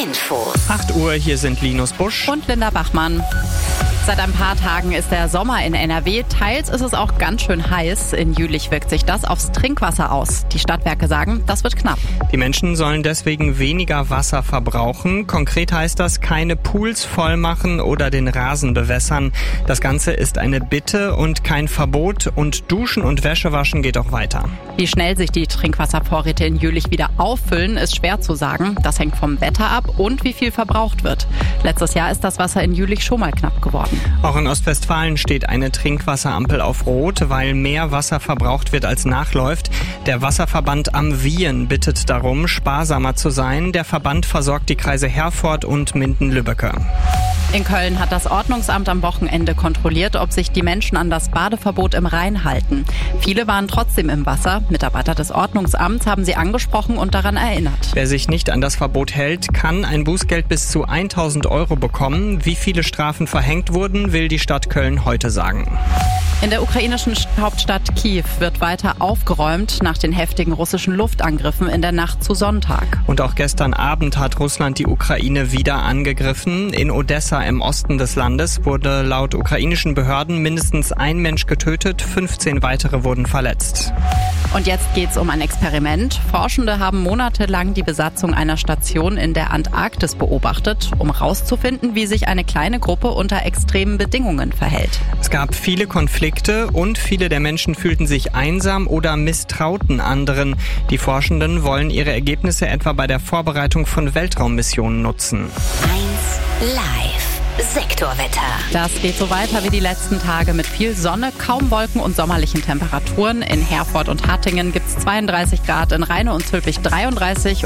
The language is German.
Infos. 8 Uhr, hier sind Linus Busch und Linda Bachmann. Seit ein paar Tagen ist der Sommer in NRW. Teils ist es auch ganz schön heiß. In Jülich wirkt sich das aufs Trinkwasser aus. Die Stadtwerke sagen, das wird knapp. Die Menschen sollen deswegen weniger Wasser verbrauchen. Konkret heißt das, keine Pools voll machen oder den Rasen bewässern. Das Ganze ist eine Bitte und kein Verbot. Und Duschen und Wäsche waschen geht auch weiter. Wie schnell sich die Trinkwasservorräte in Jülich wieder auffüllen, ist schwer zu sagen. Das hängt vom Wetter ab und wie viel verbraucht wird. Letztes Jahr ist das Wasser in Jülich schon mal knapp geworden. Auch in Ostwestfalen steht eine Trinkwasserampel auf Rot, weil mehr Wasser verbraucht wird als nachläuft. Der Wasserverband am Wien bittet darum, sparsamer zu sein. Der Verband versorgt die Kreise Herford und Minden-Lübbecke. In Köln hat das Ordnungsamt am Wochenende kontrolliert, ob sich die Menschen an das Badeverbot im Rhein halten. Viele waren trotzdem im Wasser. Mitarbeiter des Ordnungsamts haben sie angesprochen und daran erinnert. Wer sich nicht an das Verbot hält, kann ein Bußgeld bis zu 1.000 € bekommen. Wie viele Strafen verhängt wurden, will die Stadt Köln heute sagen. In der ukrainischen Hauptstadt Kiew wird weiter aufgeräumt nach den heftigen russischen Luftangriffen in der Nacht zu Sonntag. Und auch gestern Abend hat Russland die Ukraine wieder angegriffen. In Odessa im Osten des Landes wurde laut ukrainischen Behörden mindestens ein Mensch getötet, 15 weitere wurden verletzt. Und jetzt geht's um ein Experiment. Forschende haben monatelang die Besatzung einer Station in der Antarktis beobachtet, um herauszufinden, wie sich eine kleine Gruppe unter extremen Bedingungen verhält. Es gab viele Konflikte und viele der Menschen fühlten sich einsam oder misstrauten anderen. Die Forschenden wollen ihre Ergebnisse etwa bei der Vorbereitung von Weltraummissionen nutzen. 1 Live. Sektorwetter. Das geht so weiter wie die letzten Tage mit viel Sonne, kaum Wolken und sommerlichen Temperaturen. In Herford und Hattingen gibt's 32 Grad, in Rheine und Zülpich 33